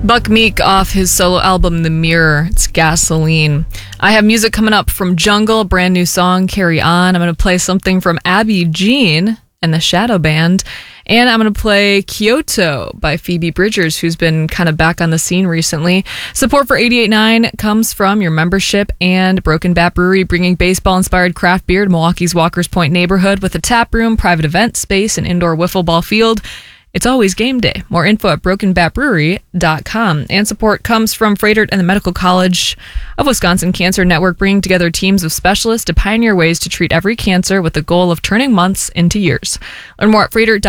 Buck Meek off his solo album, The Mirror. It's Gasoline. I have music coming up from Jungle, a brand new song, Carry On. I'm going to play something from Abby Jean and the Shadow Band. And I'm going to play Kyoto by Phoebe Bridgers, who's been kind of back on the scene recently. Support for 88.9 comes from your membership and Broken Bat Brewery, bringing baseball-inspired craft beer to Milwaukee's Walker's Point neighborhood with a tap room, private event space, and indoor wiffle ball field. It's always game day. More info at brokenbatbrewery.com. And support comes from Froedtert and the Medical College of Wisconsin Cancer Network, bringing together teams of specialists to pioneer ways to treat every cancer with the goal of turning months into years. Learn more at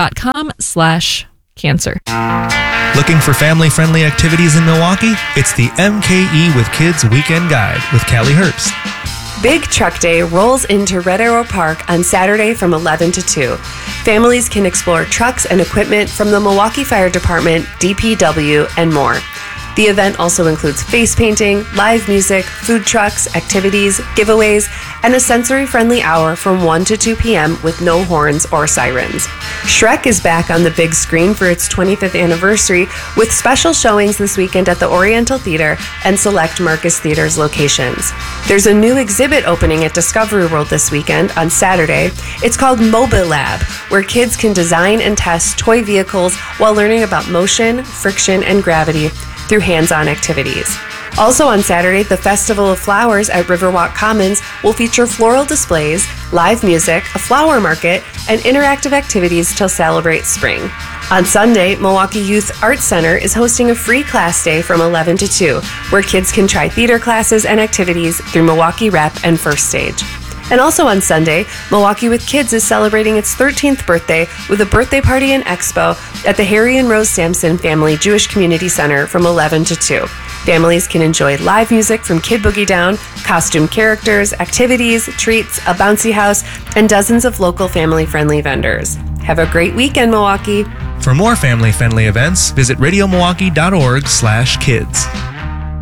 froedtert.com/cancer. Looking for family-friendly activities in Milwaukee? It's the MKE with Kids Weekend Guide with Callie Herbst. Big Truck Day rolls into Red Arrow Park on Saturday from 11 to 2. Families can explore trucks and equipment from the Milwaukee Fire Department, DPW, and more. The event also includes face painting, live music, food trucks, activities, giveaways, and a sensory-friendly hour from 1 to 2 p.m. with no horns or sirens. Shrek is back on the big screen for its 25th anniversary with special showings this weekend at the Oriental Theater and select Marcus Theaters locations. There's a new exhibit opening at Discovery World this weekend on Saturday. It's called Mobile Lab, where kids can design and test toy vehicles while learning about motion, friction, and gravity through hands-on activities. Also on Saturday, the Festival of Flowers at Riverwalk Commons will feature floral displays, live music, a flower market, and interactive activities to celebrate spring. On Sunday, Milwaukee Youth Arts Center is hosting a free class day from 11 to 2, where kids can try theater classes and activities through Milwaukee Rep and First Stage. And also on Sunday, Milwaukee with Kids is celebrating its 13th birthday with a birthday party and expo at the Harry and Rose Sampson Family Jewish Community Center from 11 to 2. Families can enjoy live music from Kid Boogie Down, costume characters, activities, treats, a bouncy house, and dozens of local family-friendly vendors. Have a great weekend, Milwaukee. For more family-friendly events, visit radiomilwaukee.org/kids.